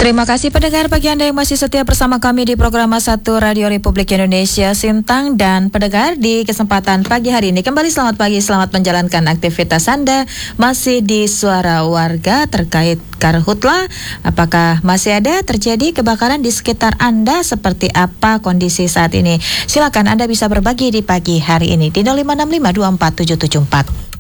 Terima kasih pendengar bagi Anda yang masih setia bersama kami di program 1 Radio Republik Indonesia Sintang, dan pendengar di kesempatan pagi hari ini kembali selamat pagi, selamat menjalankan aktivitas Anda masih di Suara Warga terkait Karhutla. Apakah masih ada terjadi kebakaran di sekitar Anda? Seperti apa kondisi saat ini? Silakan Anda bisa berbagi di pagi hari ini di 0565247774.